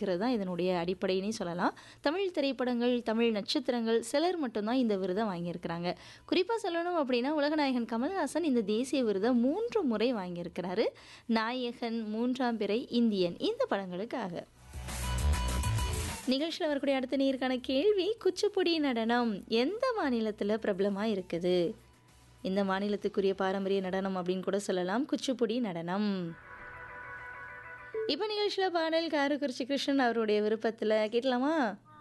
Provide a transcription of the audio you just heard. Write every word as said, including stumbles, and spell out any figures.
இருக்கிறது தான் இதனுடைய அடிப்படையினே சொல்லலாம். தமிழ் திரைப்படங்கள், தமிழ் நட்சத்திரங்கள் சிலர் மட்டும்தான் இந்த விருதை வாங்கியிருக்கிறாங்க. குறிப்பாக சொல்லணும் அப்படின்னா உலகநாயகன் கமல்ஹாசன் இந்த தேசிய விருதை மூன்று முறை வாங்கியிருக்கிறாரு. நாயகன், மூன்றாம் பிறை, இந்தியன் இந்த படங்களுக்காக. நிகழ்ச்சியில் வரக்கூடிய அடுத்த நேருக்கான கேள்வி, குச்சிப்புடி நடனம் எந்த மாநிலத்தில் பிரபலமாக இருக்குது? இந்த மாநிலத்துக்குரிய பாரம்பரிய நடனம் அப்படின்னு கூட சொல்லலாம் குச்சிப்புடி நடனம். இப்போ நிகழ்ச்சியில் பாடல் காரக்குறிச்சி கிருஷ்ணன் அவருடைய விருப்பத்தில் கேட்கலாமா?